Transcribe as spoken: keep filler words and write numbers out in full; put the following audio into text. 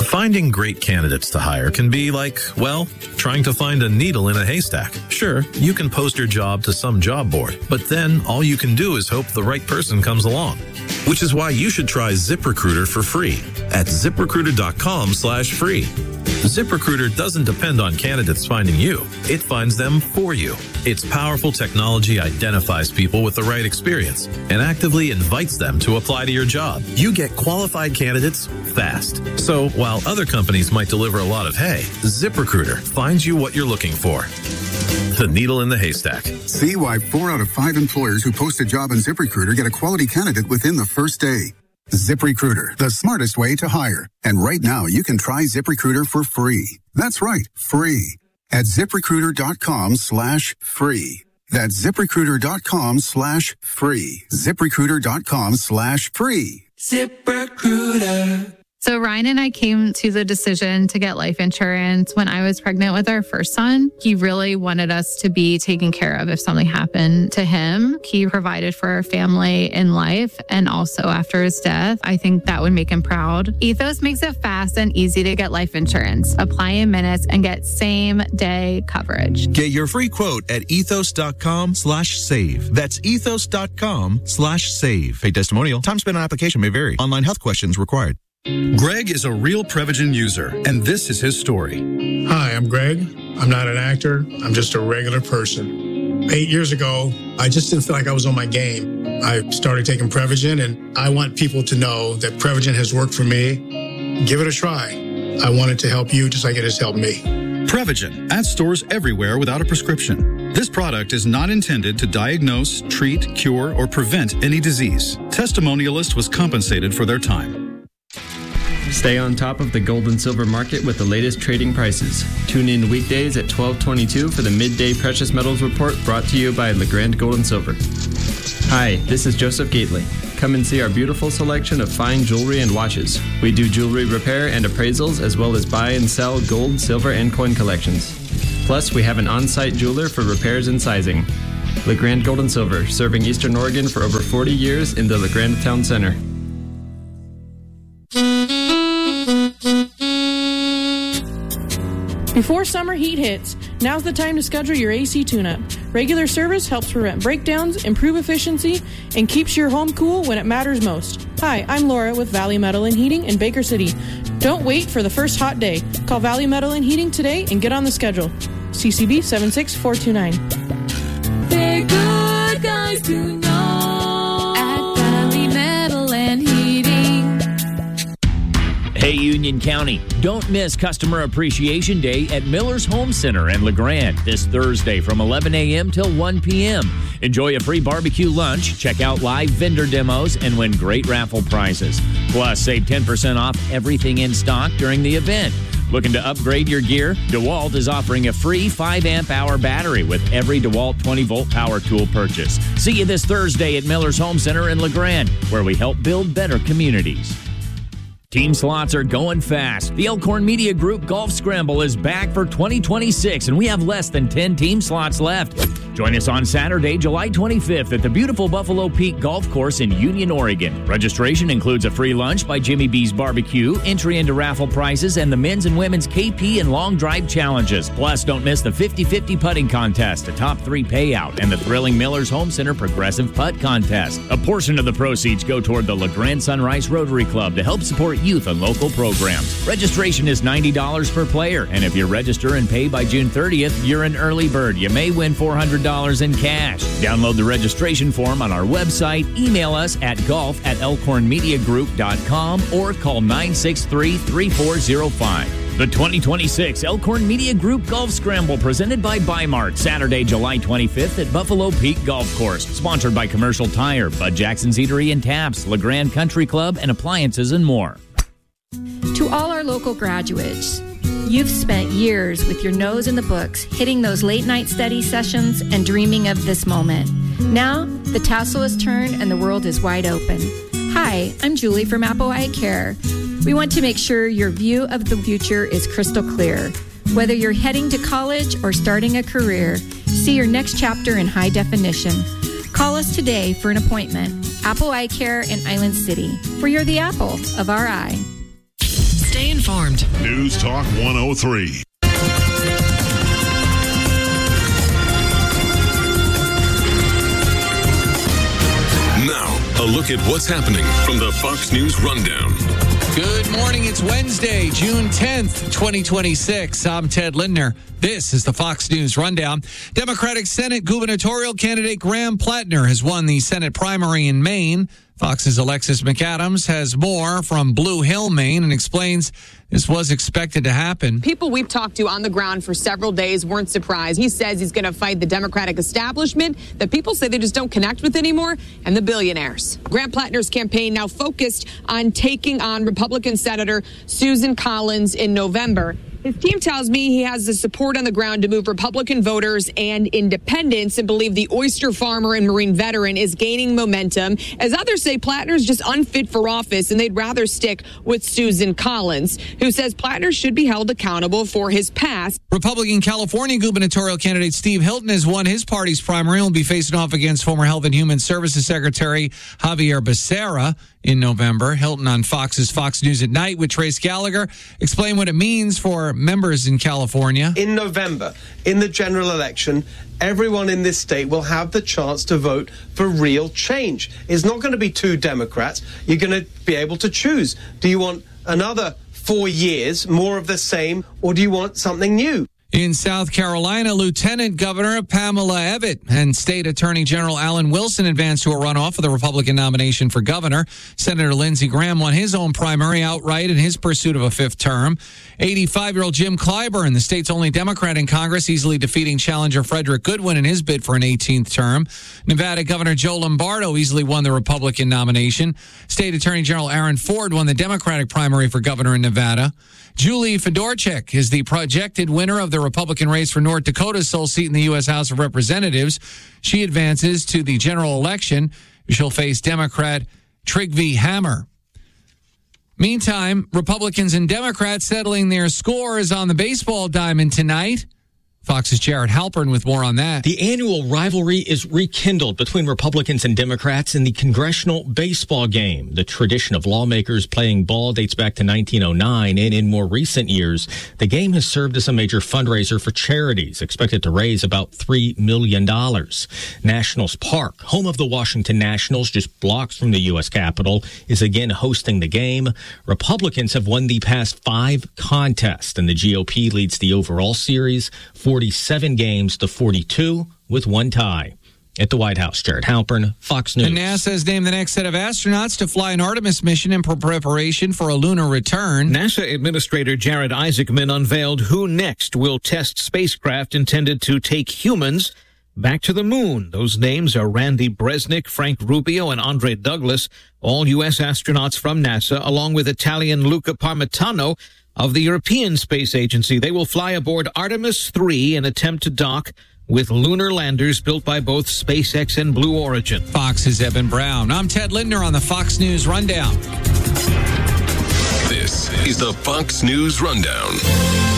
Finding great candidates to hire can be like, well, trying to find a needle in a haystack. Sure, you can post your job to some job board, but then all you can do is hope the right person comes along. Which is why you should try ZipRecruiter for free at ZipRecruiter.com slash free. ZipRecruiter doesn't depend on candidates finding you. It finds them for you. Its powerful technology identifies people with the right experience and actively invites them to apply to your job. You get qualified candidates fast. So while other companies might deliver a lot of hay, ZipRecruiter finds you what you're looking for. The needle in the haystack. See why four out of five employers who post a job on ZipRecruiter get a quality candidate within the first day. ZipRecruiter, the smartest way to hire. And right now, you can try ZipRecruiter for free. That's right, free. At ZipRecruiter.com slash free. That's ZipRecruiter.com slash free. ZipRecruiter.com slash free. ZipRecruiter. So Ryan and I came to the decision to get life insurance when I was pregnant with our first son. He really wanted us to be taken care of if something happened to him. He provided for our family in life and also after his death. I think that would make him proud. Ethos makes it fast and easy to get life insurance. Apply in minutes and get same day coverage. Get your free quote at ethos.com slash save. That's ethos.com slash save. Pay testimonial. Time spent on application may vary. Online health questions required. Greg is a real Prevagen user, and this is his story. Hi, I'm Greg. I'm not an actor. I'm just a regular person. Eight years ago, I just didn't feel like I was on my game. I started taking Prevagen, and I want people to know that Prevagen has worked for me. Give it a try. I want it to help you just like it has helped me. Prevagen, at stores everywhere without a prescription. This product is not intended to diagnose, treat, cure, or prevent any disease. Testimonialist was compensated for their time. Stay on top of the gold and silver market with the latest trading prices. Tune in weekdays at twelve twenty-two for the Midday Precious Metals Report brought to you by LeGrand Gold and Silver. Hi, this is Joseph Gately. Come and see our beautiful selection of fine jewelry and watches. We do jewelry repair and appraisals as well as buy and sell gold, silver, and coin collections. Plus, we have an on-site jeweler for repairs and sizing. LeGrand Gold and Silver, serving Eastern Oregon for over forty years in the LeGrand Town Center. Before summer heat hits, now's the time to schedule your A C tune-up. Regular service helps prevent breakdowns, improve efficiency, and keeps your home cool when it matters most. Hi, I'm Laura with Valley Metal and Heating in Baker City. Don't wait for the first hot day. Call Valley Metal and Heating today and get on the schedule. C C B seven six four two nine. They're good guys to know at Valley Metal and Heating. Hey, Union County, don't miss Customer Appreciation Day at Miller's Home Center in LeGrand this Thursday from eleven a.m. till one p.m. Enjoy a free barbecue lunch, check out live vendor demos, and win great raffle prizes. Plus, save ten percent off everything in stock during the event. Looking to upgrade your gear? DeWalt is offering a free five amp hour battery with every DeWalt twenty volt power tool purchase. See you this Thursday at Miller's Home Center in LeGrand, where we help build better communities. Team slots are going fast. The Elkhorn Media Group Golf Scramble is back for twenty twenty-six, and we have less than ten team slots left. Join us on Saturday, July twenty-fifth at the beautiful Buffalo Peak Golf Course in Union, Oregon. Registration includes a free lunch by Jimmy B's Barbecue, entry into raffle prizes, and the men's and women's K P and long drive challenges. Plus, don't miss the fifty-fifty putting contest, a top three payout, and the thrilling Miller's Home Center Progressive Putt Contest. A portion of the proceeds go toward the LeGrand Sunrise Rotary Club to help support youth and local programs. Registration is ninety dollars per player, and if you register and pay by June thirtieth, you're an early bird. You may win four hundred dollars in cash. Download the registration form on our website, email us at golf at elkhorn media group dot com, or call nine six three, three four zero five. The twenty twenty-six Elkhorn Media Group Golf Scramble presented by Bi-Mart, Saturday, July twenty-fifth at Buffalo Peak Golf Course. Sponsored by Commercial Tire, Bud Jackson's Eatery and Taps, LeGrand Country Club, and Appliances and more. To all our local graduates, you've spent years with your nose in the books, hitting those late night study sessions and dreaming of this moment. Now, the tassel is turned and the world is wide open. Hi, I'm Julie from Apple Eye Care. We want to make sure your view of the future is crystal clear. Whether you're heading to college or starting a career, see your next chapter in high definition. Call us today for an appointment. Apple Eye Care in Island City, where you're the apple of our eye. Stay informed. News Talk one oh three. Now, a look at what's happening from the Fox News Rundown. Good morning. It's Wednesday, June tenth, twenty twenty-six. I'm Ted Lindner. This is the Fox News Rundown. Democratic Senate gubernatorial candidate Graham Plattner has won the Senate primary in Maine. Fox's Alexis McAdams has more from Blue Hill, Maine, and explains this was expected to happen. People we've talked to on the ground for several days weren't surprised. He says he's going to fight the Democratic establishment that people say they just don't connect with anymore, and the billionaires. Graham Plattner's campaign now focused on taking on Republican Senator Susan Collins in November. His team tells me he has the support on the ground to move Republican voters and independents and believe the oyster farmer and Marine veteran is gaining momentum, as others say Plattner's just unfit for office and they'd rather stick with Susan Collins, who says Plattner should be held accountable for his past. Republican California gubernatorial candidate Steve Hilton has won his party's primary and will be facing off against former Health and Human Services Secretary Javier Becerra in November. Hilton on Fox's Fox News at Night with Trace Gallagher explained what it means for members in California. In November, in the general election, everyone in this state will have the chance to vote for real change. It's not going to be two Democrats. You're going to be able to choose. Do you want another four years, more of the same, or do you want something new? In South Carolina, Lieutenant Governor Pamela Ebbett and State Attorney General Alan Wilson advanced to a runoff for the Republican nomination for governor. Senator Lindsey Graham won his own primary outright in his pursuit of a fifth term. eighty-five-year-old Jim Clyburn, the state's only Democrat in Congress, easily defeating challenger Frederick Goodwin in his bid for an eighteenth term. Nevada Governor Joe Lombardo easily won the Republican nomination. State Attorney General Aaron Ford won the Democratic primary for governor in Nevada. Julie Fedorchak is the projected winner of the Republican race for North Dakota's sole seat in the U S House of Representatives. She advances to the general election. She'll face Democrat Trygve Hammer. Meantime, Republicans and Democrats settling their scores on the baseball diamond tonight. Fox's Jared Halpern with more on that. The annual rivalry is rekindled between Republicans and Democrats in the congressional baseball game. The tradition of lawmakers playing ball dates back to nineteen oh nine, and in more recent years, the game has served as a major fundraiser for charities, expected to raise about three million dollars. Nationals Park, home of the Washington Nationals, just blocks from the U S Capitol, is again hosting the game. Republicans have won the past five contests, and the G O P leads the overall series, forty-seven games to forty-two, with one tie. At the White House, Jared Halpern, Fox News. And NASA has named the next set of astronauts to fly an Artemis mission in preparation for a lunar return. NASA Administrator Jared Isaacman unveiled who next will test spacecraft intended to take humans back to the moon. Those names are Randy Bresnik, Frank Rubio, and Andre Douglas, all U S astronauts from NASA, along with Italian Luca Parmitano of the European Space Agency. They will fly aboard Artemis three and attempt to dock with lunar landers built by both SpaceX and Blue Origin. Fox's Evan Brown. I'm Ted Lindner on the Fox News Rundown. This is the Fox News Rundown.